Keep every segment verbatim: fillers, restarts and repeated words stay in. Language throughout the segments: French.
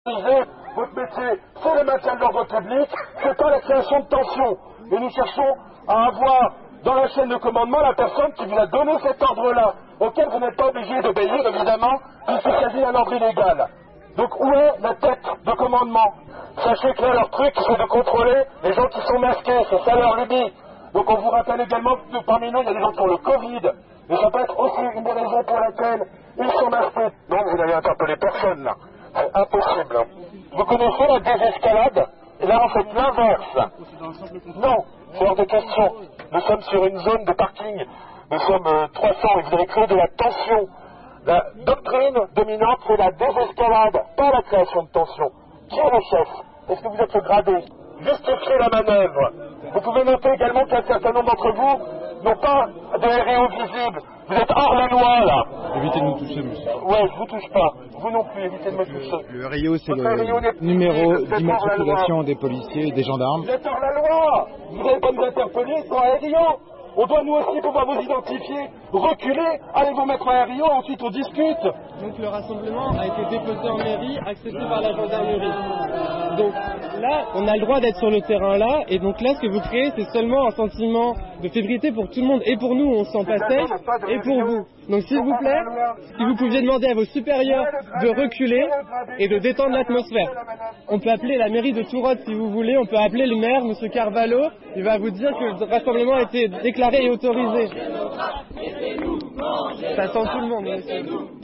Votre métier, c'est le maintien de l'ordre public, c'est pas la création de tension. Et nous cherchons à avoir dans la chaîne de commandement la personne qui vous a donné cet ordre-là, auquel vous n'êtes pas obligé d'obéir, évidemment, puisqu'il s'agit d'un ordre illégal. Donc où est la tête de commandement? Sachez que là, leur truc, c'est de contrôler les gens qui sont masqués, c'est ça leur lubie. Donc on vous rappelle également que parmi nous, il y a des gens qui ont le Covid, et ça peut être aussi une des raisons pour laquelle ils sont masqués. Non, vous n'avez interpellé personne là. C'est impossible. Vous connaissez la désescalade? Et là, on fait l'inverse. Non, c'est hors de question. Nous sommes sur une zone de parking. Nous sommes euh, trois cents et vous avez créé de la tension. La doctrine dominante, c'est la désescalade, pas la création de tension. Qui est le chef? Est-ce que vous êtes le gradé? Justifiez la manœuvre. Vous pouvez noter également qu'un certain nombre d'entre vous n'ont pas de R E O visible. Vous êtes hors la loi, là. Évitez de nous toucher, monsieur. Ouais, je vous touche pas. Vous non plus, évitez de me toucher. Le R I O, c'est le numéro d'immatriculation des policiers et des gendarmes. Vous êtes hors la loi. Vous n'allez pas nous interpeller sans R I O. On doit nous aussi pouvoir vous identifier. Reculez, allez vous mettre un R I O, ensuite on discute. Donc le rassemblement a été déposé en mairie, accepté par la gendarmerie. Donc là, on a le droit d'être sur le terrain là, et donc là, ce que vous créez, c'est seulement un sentiment de fébrilité pour tout le monde, et pour nous, on se sent pas safe, et pour vous. Donc s'il vous plaît, si vous pouviez demander à vos supérieurs de reculer et de détendre l'atmosphère. On peut appeler la mairie de Tourode si vous voulez, on peut appeler le maire, monsieur Carvalho, il va vous dire que le rassemblement a été déclaré et autorisé. Ça sent tout le monde, monsieur.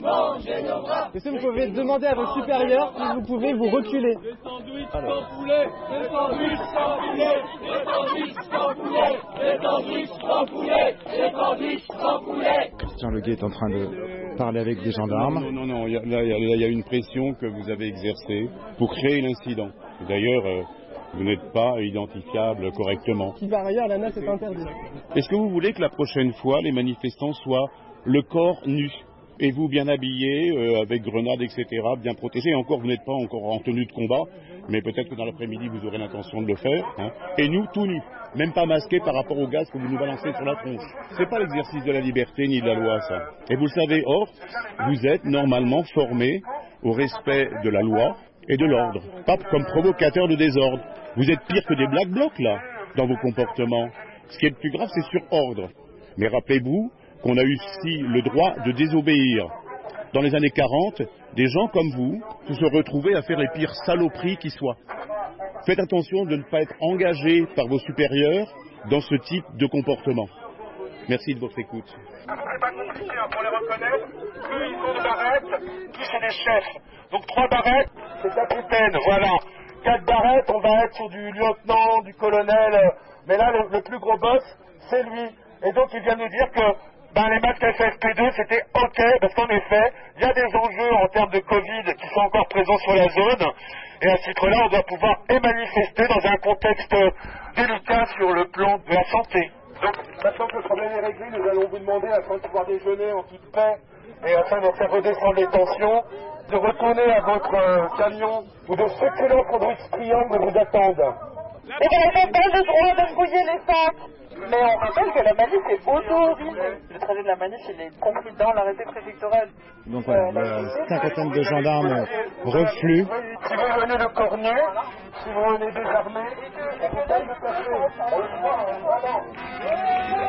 Monsieur, vous pouvez demander à vos supérieurs si vous pouvez vous reculer. Des sandwichs sans poulet, des sandwichs sans poulet, des sandwichs sans poulet, des sandwichs sans poulet, des sandwichs sans poulet. Christian Leguet est en train de parler avec des gendarmes. Non, non, non, il y a, là, il y a une pression que vous avez exercée pour créer l'incident. D'ailleurs, euh, vous n'êtes pas identifiable correctement. Qui par ailleurs, la N A S est interdite. Est-ce que vous voulez que la prochaine fois, les manifestants soient le corps nu et vous bien habillé, euh, avec grenades, et cetera, bien protégé? Et encore, vous n'êtes pas encore en tenue de combat, mais peut-être que dans l'après-midi, vous aurez l'intention de le faire. Hein. Et nous, tout nus, même pas masqués par rapport au gaz que vous nous balancez sur la tronche. C'est pas l'exercice de la liberté ni de la loi, ça. Et vous le savez, or, vous êtes normalement formés au respect de la loi et de l'ordre, pas comme provocateur de désordre. Vous êtes pire que des black blocs, là, dans vos comportements. Ce qui est le plus grave, c'est sur ordre. Mais rappelez-vous qu'on a eu aussi le droit de désobéir. Dans les années quarante, des gens comme vous se sont retrouvés à faire les pires saloperies qui soient. Faites attention de ne pas être engagé par vos supérieurs dans ce type de comportement. Merci de votre écoute. C'est pas compliqué, hein, pour les reconnaître. Eux, ils ont des barrettes, qui c'est des chefs. Donc trois barrettes, c'est capitaine, voilà. Quatre barrettes, on va être sur du lieutenant, du colonel. Mais là, le, le plus gros boss, c'est lui. Et donc, il vient nous dire que ben, les masques F F P deux, c'était OK, parce qu'en effet, il y a des enjeux en termes de Covid qui sont encore présents sur la zone. Et à ce titre-là, on doit pouvoir et manifester dans un contexte délicat sur le plan de la santé. Donc, maintenant que le problème est réglé, nous allons vous demander, afin de pouvoir déjeuner en toute paix et afin de faire redescendre les tensions, de retourner à votre euh, camion ou de circuler au Fabrice Triangle de vous attendre. Et vous n'avez pas le droit de fouiller les sacs. Mais on rappelle que la manif est auto-organisée. Le trajet de la manif, il est compris dans l'arrêté préfectoral. Donc voilà, la cinquantaine de gendarmes refluent. Si vous venez le corps nu, si vous venez désarmé, on peut pas le passer.